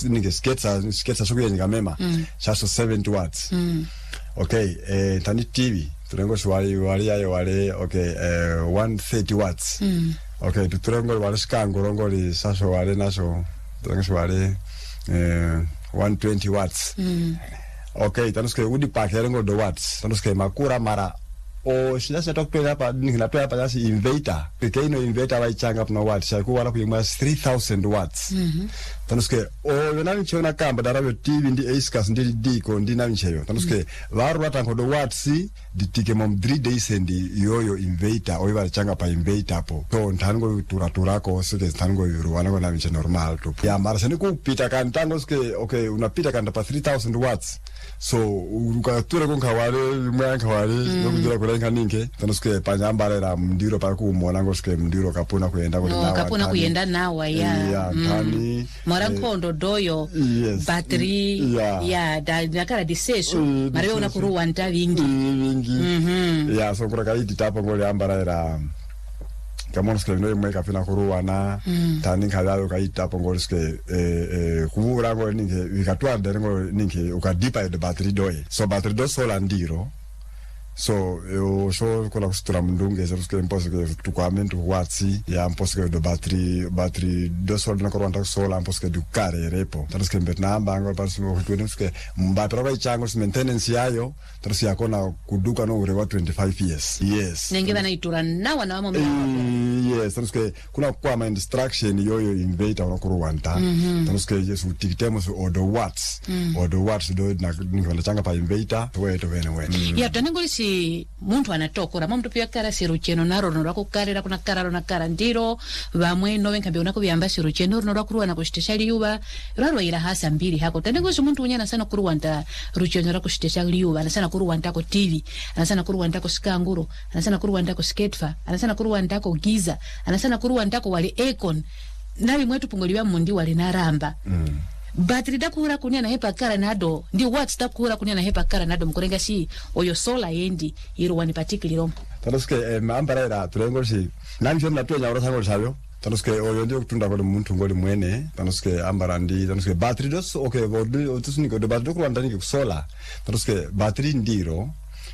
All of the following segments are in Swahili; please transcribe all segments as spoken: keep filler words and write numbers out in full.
ninge sketsa sketsa shukuye ngamema chaso seventy watts mm. Okay, eh tani T V turengo shwali wali ayo wale okay eh one thirty watts mm. Okay, turengo wale skango rongo li saso wale naso turengo shwali eh one twenty watts mm. Okay, tanuske udi pakerengo do watts tanuske makura mara o shida se tokpe hapa ninatoa hapa basi inverter pekee ino inverter waichanga na watts shaku wala kuyema three thousand watts mhm tanuske o yona nchona kamba darabyo T V ndi Acecast ndi diko ndi na ncheyo tanuske varu watango do watts ditike mom three days ndi yoyo inverter o iba changa pa inverter hapo to ntango tura turako sike ntango yuruwana kwa na nche normal to ya mara sene kupita kan tango ske okay unapita kanda pa three thousand watts so ukatura konka wale mwanka wale nokudira kulenga ninge tanuske panyambalera mndiro pa kuumona ngoske mndiro kapona kuenda kuti nawa kapona kuyenda nawa ya ya tani mara nkondo doyo yes. battery yeah. ya da nakala diseso uh, mara una kuruwa nta vingi vingi mhm ya so kura kaiti tapo ngole ambalera kama ske no mweka fina kuruwa na mm. tani khalalo kaita po ngole ske eh eh kuura ngo ninge vikatwa ndengo ninge ukadipa the battery doye so battery do sola ndiro so yo so kola kustura mndunge so ske imposse ke tukwamento watts ya imposse ke do battery battery do sola na korwanta sola imposse ke du kare repo tano ske mbetna bango pasimo kutwene ske mbatara kwa chango maintenance yayo tano sia kona kuduka no ure wa twenty-five years yes nenge bana itura nawa na wamo yes tano ske kuna kwa ma instruction yoyo inverter na korwanta tano ske yesu tikitemos odo watts odo watts do na ngona changa pa inverter weto wene wene ya tanengoli si muntu anatokora mwa mtu pia kara sirucheno naro nurako karera kuna kararo na karandiro vamwe no venka biona kubyamba sirucheno nurako kuruwa na kushiteshali yuba rarwa ira hasa mbili hako tanengoli muntu unyana sana kuruwa nta rucheno nurako kushiteshali yuba anasana kuruwa ntako T V anasana kuruwa ntako skanguro anasana kuruwa ntako sketfa anasana kuruwa ntako giza anasana kuruwa ntako wali Econ nabi mwetu pungoliwa mundi wali naramba mm. Battery dakura kunia na hepa kara nado ndi watts dakura kunia na hepa kara nado mkurenga si oyo sola yendi iru wani particularly rompo tanoske eh, mambarera turengo si nani sho na tuenya orosa ngol sabyo tanoske oyo ndio kutunda kwa muntu ngoli mwene tanoske ambarandi tanoske battery dos okay bodi otusuni ko de battery ko ndani ko sola tanoske battery ndiro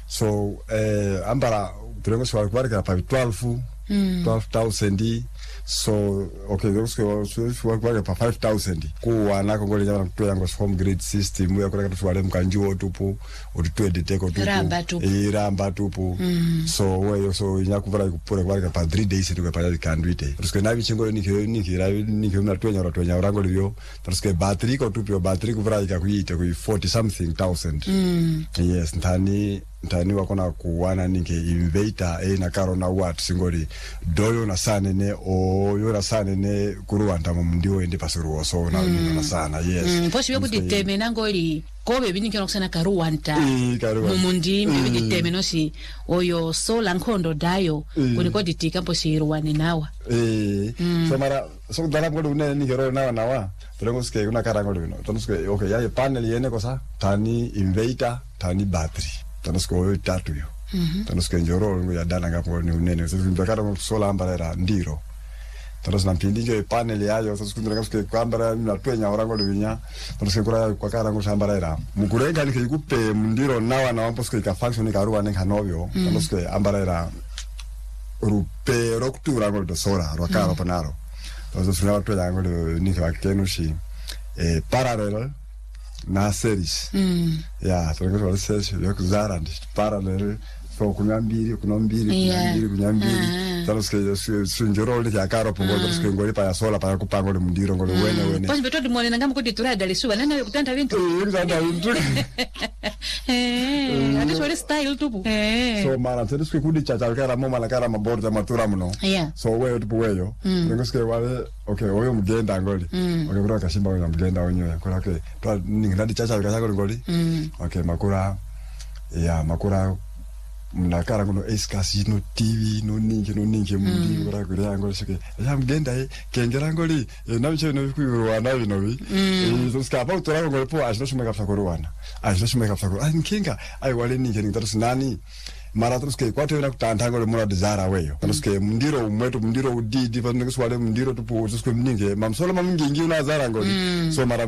so eh ambara turengo so kwa pa twelve mm. twelve thousand so okay those go so kwa pa five thousand kuwa na kongole nyama kutoya ngo home grid system ya kula kutwale mkanjiwo tupu utitwede teko tupu ramba tupu iramba tupu mm. so weyo so nyakuvara kupora kwa pa three days tuka pa kandwite parce que nabi chingo ni ni kira ni kira twenya ro twenya rango liyo parce que battery ko tupu battery kuvara ikakuita ku forty something thousand mm. yes ntani ntani wakona kuwana ninge inverter e na karo na watt singori doyo na sane ne o yo na sane ne kuruwanda mu ndiwo ende pasuru so na mm. na sana yes mm. posi byo kudetermina ngoli kobe biniki nokusana karuwanta mu mundi mbi determino si oyo sola nkondo dayo kuniko ditika posi ruwane nawa eh mm. so mara so dala ngolo ne ni hero nawa nawa tulengo ske una karango lino tunuske okay ya panel yene kosa tani inverter tani battery tanosko oyo tatu yo mm-hmm. tanosko njoro ya dana ngapo ni unene so ndakara ngo sola ambarera ndiro tanos na mpindi jo panel yayo so skundira ngasko kwambara na twenya orango linya tanosko kura kwa kara ngo ambarera mukurenga ni kikupe ndiro nawa na wamposko ika function ka ruwa nenga novyo mm. tanosko ambarera rupe roktura ngo do sola ro kara mm. panaro so sunava twenya ngo ni ka kenushi eh parallel na series mm. ya tunakuwa wale series ya kuzara ndi parallel so kuna mbili kuna mbili yeah. kuna mbili kuna mbili uh-huh. tanoske sunjoro le ya karo pongo uh-huh. tanoske ngoli pa ya sola pa kupanga le mundiro ngolo uh-huh. wene wene posi beto dimone ngam ko ditura dali suba nana kutanda vintu eh kutanda vintu eh ati wale style tupu eh so mara tanoske kudi cha cha kara mama la kara maborda matura mno yeah. so wewe tupu weyo tanoske wale okay oyo mgenda ngoli mm. okay bro kashimba oyo mgenda onyo kwa okay to ningadi cha cha kara ngoli mm. okay makura ya makura mnakara ngono Acecast no T V no ninge no ninge mundi ora kure yango shike ya mgenda e kengera ngoli nabiche no kuyiwa na bino bi e so skapa utora ngoli po ashino shumeka fsakorwana ashino shumeka fsakoro ai nkinga ai wale ninge ni tatu nani mara tuske kwate na kutantanga le mura desire weyo tuske mndiro umwetu mndiro udidi vanenge swale mndiro tupo tuske mninge mamsola mamingi ngi una zara ngoli so mara